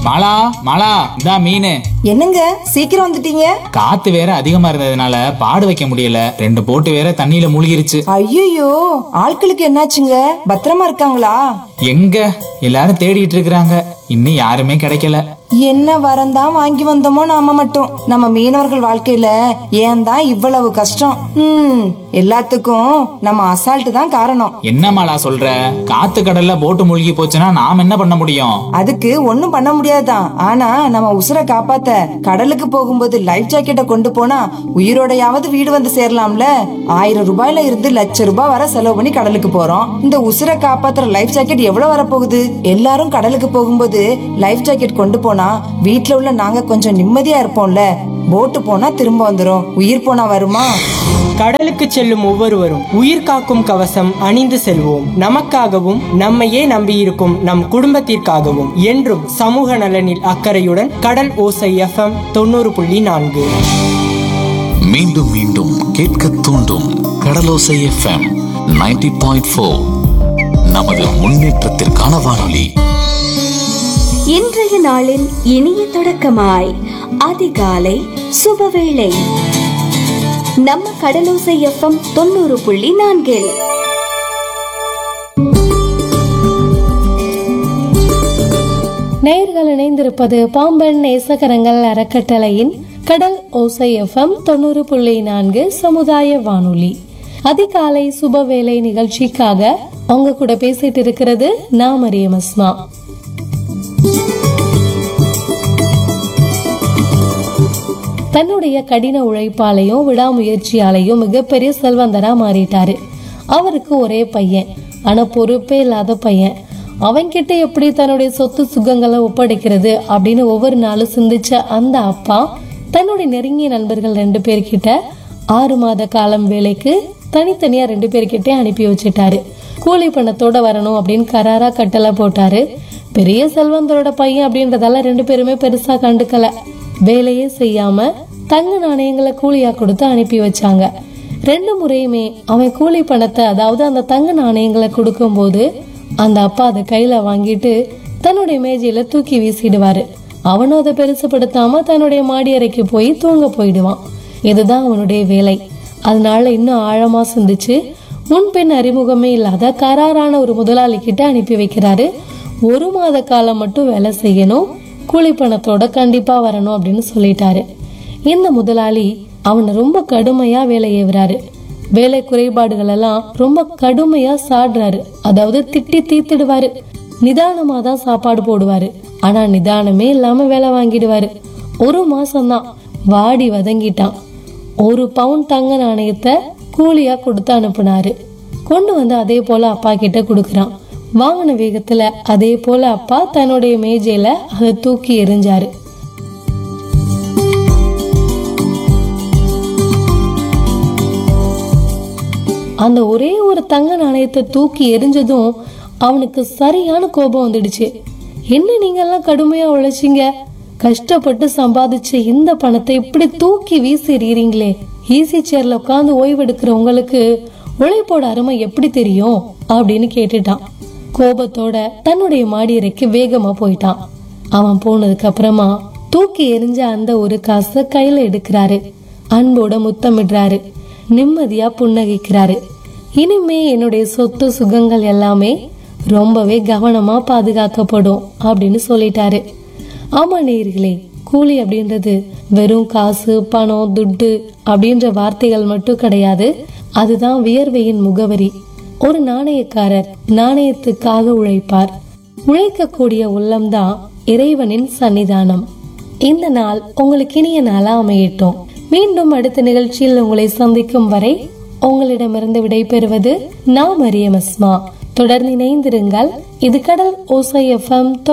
மாலா மாலா, இதா மீன். என்னங்க சீக்கிரம் வந்துட்டீங்க? காத்து வேற அதிகமா இருந்ததுனால பாடு வைக்க முடியல. 2 போட்டு வேற தண்ணியில மூழ்கிருச்சு. ஐயோ, ஆட்களுக்கு என்னாச்சுங்க? பத்திரமா இருக்காங்களா? எங்க எல்லாரும் தேடிட்டு இருக்கிறாங்க, இன்னும் யாருமே கிடைக்கல. என்ன வரந்தான் வாங்கி வந்தோமோ நாம மட்டும். நம்ம மீனவர்கள் வாழ்க்கையில ஏன் தான் இவ்வளவு கஷ்டம்? எல்லாத்துக்கும் நம்ம அசால்ட் தான் காரணம். என்ன மாலா சொல்ற? காத்து கடல்ல போட்டு மூழ்கி போச்சுன்னா நாம் என்ன பண்ண முடியும்? அதுக்கு ஒண்ணும் பண்ண முடியாதுதான். ஆனா நம்ம உசுரை காப்பாத்த கடலுக்கு போகும்போது லைஃப் ஜாக்கெட்டை கொண்டு போனா உயிரோடையாவது வீடு வந்து சேரலாம்ல. 1000 ரூபாயில இருந்து லட்ச ரூபாய் வர செலவு பண்ணி கடலுக்கு போறோம். இந்த உசுரை காப்பாத்துற லைஃப் ஜாக்கெட் எவ்வளவு வரப்போகுது? எல்லாரும் கடலுக்கு போகும்போது லைஃப் ஜாக்கெட் கொண்டு போனா வீட்டுல உள்ள நாங்க கொஞ்சம் நிம்மதியா இருப்போம்ல. போட்டு போனா திரும்ப வந்துரும், உயிர் போனா வருமா? கடலுக்கு செல்லும் ஒவ்வொருவரும் உயிர் காக்கும் கவசம் அணிந்து செல்வோம். நமக்காகவும் நம்மையே நம்பியிருக்கும் நம் குடும்பத்திற்காகவும் என்றும் சமூக நலனில் அக்கறையுடன் கடல் ஓசை FM 90.4. மீண்டும் மீண்டும் கேட்க தூண்டும் கடலோசை FM 90.4. நமது முன்னேற்றத்திற்கான வானொலி. இன்றைய நாளின் இனிய தொடக்கமாய் அதிகாலை சுபவேளை நம்ம கடலோசை FM 90.4. நேயர்கள் இணைந்திருப்பது பாம்பன் நேசகரங்கள் அறக்கட்டளையின் கடல் ஓசை FM 90.4 சமுதாய வானொலி. அதிகாலை சுபவேளை நிகழ்ச்சிக்காக உங்க கூட பேசிட்டு இருக்கிறது நான் மரியம் அஸ்மா. தன்னுடைய கடின உழைப்பாலையும் விடாமுயற்சியாலையும் மிகப்பெரிய செல்வந்தரா மாறிட்டாரு. அவருக்கு ஒரே பையன், ஆனா பொறுப்பே இல்லாத பையன். அவன்கிட்ட எப்படி தன்னுடைய சொத்து சுகங்களை ஒப்படைக்கிறது அப்படின்னு ஒவ்வொரு நாளும் சிந்திச்ச அந்த அப்பா தன்னுடைய நெருங்கிய நண்பர்கள் 2 பேர்கிட்ட 6 மாத காலம் வேலைக்கு தனித்தனியா 2 பேர்கிட்ட அனுப்பி வச்சுட்டாரு. கூலி பணத்தோட வரணும் அப்படின்னு கராரா கட்டளை போட்டாரு. பெரிய செல்வந்தரோட பையன் அப்படின்றதால 2 பேருமே பெருசா கண்டுக்கல. வேலையே செய்யாம தங்க நாணயங்களை கூலியா கொடுத்து அனுப்பி வச்சாங்க. 2 முறையுமே அவன் கூலி பணத்தை, அதாவது அந்த தங்க நாணயங்களை கொடுக்கும் போது அந்த அப்பா அதை கையில வாங்கிட்டு தன்னுடைய மேஜையில தூக்கி வீசிடுவாரு. அவனும் அதை பெருசுப்படுத்தாம தன்னுடைய மாடி அறைக்கு போய் தூங்க போயிடுவான். இதுதான் அவனுடைய வேலை. அதனால இன்னும் ஆழமா சிந்திச்சு முன்பின் அறிமுகமே இல்லாத கராரான ஒரு முதலாளி கிட்ட அனுப்பி வைக்கிறாரு. 1 மாத காலம் மட்டும் வேலை செய்யணும், கூலி பணத்தோட கண்டிப்பா வரணும் அப்படின்னு சொல்லிட்டாரு. இந்த முதலாளி அவனை ரொம்ப கடுமையா வேலை ஏவுறாரு. வேலை குறைபாடுகள் எல்லாம் ரொம்ப கடுமையா சாடுறாரு. அதாவது திட்டி தீர்த்திடுவாரு. நிதானமா தான் சாப்பாடு போடுவாரு. ஆனா நிதானமே இல்லாம வேலை வாங்கிடுவாரு. 1 மாசம்தான் வாடி வதங்கிட்டான். 1 பவுன் தங்க நாணயத்தை கூலியா கொடுத்து அனுப்புனாரு. கொண்டு வந்து அதே போல அப்பா கிட்ட கொடுக்கறான். வாங்கின வேகத்துல அதே போல அப்பா தன்னுடைய மேஜையில அதை தூக்கி எறிஞ்சாரு. அந்த ஒரே ஒரு தங்க நாணயத்தை தூக்கி எரிஞ்சதும் அவனுக்கு சரியான கோபம் வந்துடுச்சு. என்ன நீங்க எல்லாம் கடுமையா உழைச்சிங்க, கஷ்டப்பட்டு சம்பாதிச்ச இந்த பணத்தை இப்படி தூக்கி வீசி எறியறீங்களே, ஈஸி சேர்ல உட்காந்து ஓய்வெடுக்கிற உங்களுக்கு உழைப்போட அருமை எப்படி தெரியும் அப்படின்னு கேட்டுட்டான். கோபத்தோட தன்னுடைய மாடி அறைக்கு வேகமா போயிட்டான். அவன் போனதுக்கு அப்புறமா தூக்கி எறிஞ்ச அந்த ஒரு காசை கையில எடுக்கிறாரு. அன்போட முத்தமிடுறாரு. நிம்மதியா புன்னகைக்கிறாரு. இனிமே என்னுடைய சொத்து சுகங்கள் எல்லாமே ரொம்பவே கவனமா பாதுகாக்கப்படும் அப்படின்னு சொல்லிட்டாரு. ஆமா நேயர்களே, கூலி அப்படின்றது வெறும் காசு, பணம், துட்டு அப்படின்ற வார்த்தைகள் மட்டும் கிடையாது. அதுதான் வியர்வையின் முகவரி. ஒரு நாணயக்காரர் நாணயத்துக்காக உழைப்பார். உழைக்கக்கூடிய உள்ளம்தான் இறைவனின் சன்னிதானம். இந்த நாள் உங்களுக்கு இனிய நாளா அமையட்டும். மீண்டும் அடுத்த நிகழ்ச்சியில் உங்களை சந்திக்கும் வரை உங்களிடமிருந்து விடைபெறுவது நான் மரியம் அஸ்மா. தொடர்ந்து இணைந்திருங்கள். இது கடல் ஓசை FM